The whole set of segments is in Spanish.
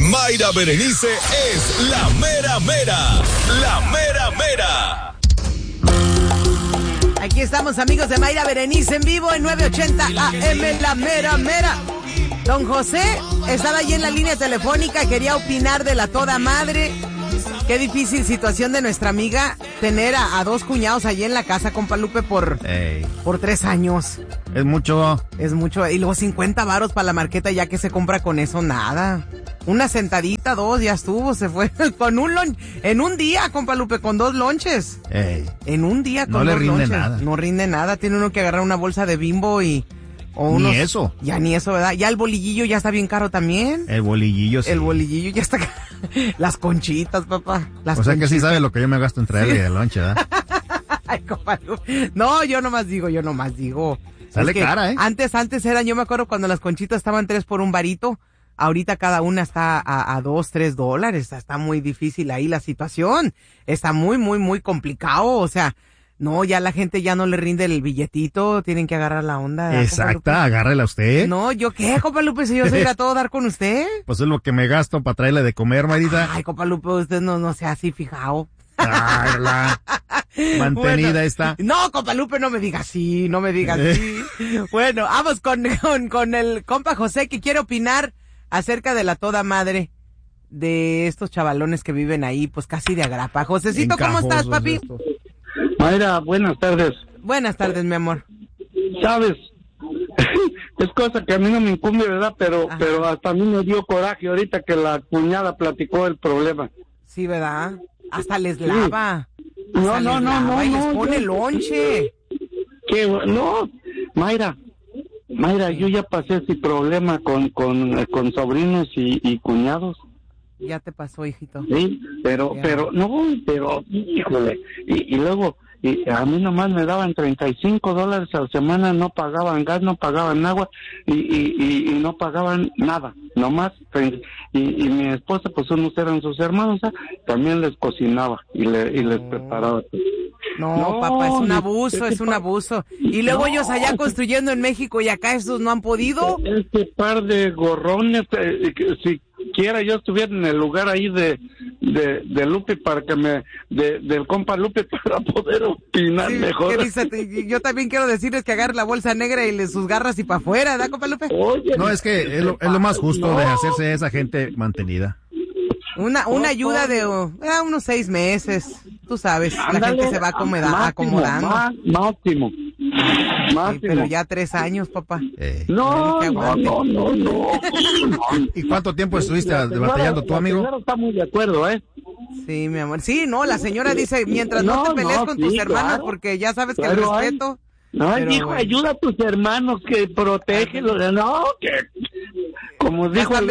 Mayra Berenice es la mera mera. La mera mera. Aquí estamos, amigos de Mayra Berenice, en vivo en 980 AM, la mera mera. Don José estaba allí en la línea telefónica, quería opinar de la toda madre. Qué difícil situación de nuestra amiga tener a dos cuñados allí en la casa, compa Lupe, por 3 años. Es mucho. Es mucho. Y luego 50 varos para la marqueta, ya que se compra con eso, nada. Una sentadita, 2, ya estuvo, se fue con un lunch. En un día, compa Lupe, con 2 lonches. En un día con 2 lonches. No le rinde nada. No rinde nada, tiene uno que agarrar una bolsa de Bimbo y... Ni eso. Ya ni eso, ¿verdad? Ya el bolillillo ya está bien caro también. El bolillillo, sí. El bolillillo ya está caro. Las conchitas, papá. O sea que sí sabe lo que yo me gasto en traerle de lonche, ¿verdad? Ay, compa Lupe. No, yo nomás digo. Sale cara, ¿eh? Antes eran, yo me acuerdo cuando las conchitas estaban 3 por un varito. Ahorita cada una está a $2-3. Está muy difícil ahí la situación. Está muy, muy, muy complicado. O sea, no, ya la gente ya no le rinde el billetito. Tienen que agarrar la onda. Exacta, agárrela usted. No, ¿yo qué, compa Lupe? Si yo soy a todo dar con usted. Pues es lo que me gasto para traerle de comer, Marita. Ay, compa Lupe, usted no sea así fijado. La mantenida bueno, está. No, compa Lupe, no me diga así, Bueno, vamos con el compa José, que quiere opinar acerca de la toda madre de estos chavalones que viven ahí, pues casi de agrapa. Josecito, ¿cómo estás, papi? Mayra, buenas tardes. Buenas tardes, mi amor. Sabes, es cosa que a mí no me incumbe, ¿verdad? Pero hasta a mí me dio coraje ahorita que la cuñada platicó el problema. Sí, ¿verdad? Hasta les lava. Sí. No. Y les pone lonche. No, Mayra, yo ya pasé ese problema con sobrinos y cuñados. Ya te pasó, hijito. Sí, pero, híjole, y luego, a mí nomás me daban $35 a la semana, no pagaban gas, no pagaban agua, y no pagaban nada, nomás, y mi esposa, pues unos eran sus hermanos, también les cocinaba, y les preparaba. No, papá, es un abuso. Y luego ellos allá construyendo en México y acá estos no han podido. Este par de gorrones, si quiera yo estuviera en el lugar ahí de Lupe para que del compa Lupe para poder opinar mejor. ¿Qué dice? Yo también quiero decirles que agarre la bolsa negra y sus garras y para afuera, ¿verdad, compa Lupe? Oye, no, es que es lo más justo de hacerse esa gente mantenida. Una ayuda de unos 6 meses. Tú sabes, la gente se va acomodando. Máximo. Sí, pero ya 3 años, papá. No. ¿Y cuánto tiempo estuviste batallando tu amigo? La señora está muy de acuerdo, ¿eh? Sí, mi amor. Sí, no, la señora dice, mientras no te pelees con tus hermanos, claro, porque ya sabes que el respeto... No, dijo, ayuda a tus hermanos, que protégelos. No, que... Como dijo el...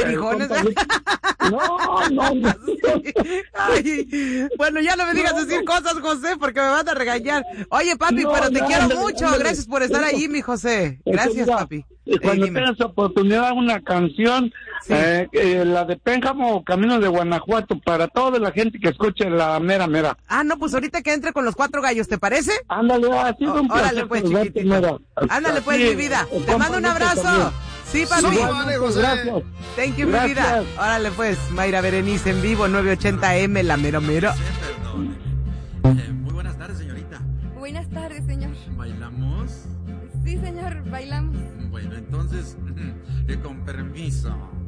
No. Ay, bueno, ya no me digas decir cosas, José, porque me van a regañar. Oye, papi, pero te quiero mucho. Gracias por estar ahí, mi José. Gracias, papi. Cuando tengas oportunidad, una canción, la de Pénjamo, Camino de Guanajuato, para toda la gente que escuche la mera mera. No, pues ahorita que entre con los 4 gallos, ¿te parece? Ándale, ha sido un placer. Órale, pues, chiquitito. Ándale, pues, mi vida. Te mando un abrazo. Sí, papi. Sí, vale, gracias. Thank you, mi vida. Órale, pues, Mayra Berenice en vivo, 980M, la mera mera. Muy buenas tardes, señorita. Buenas tardes, señor. ¿Bailamos? Sí, señor, bailamos. Bueno, entonces, con permiso.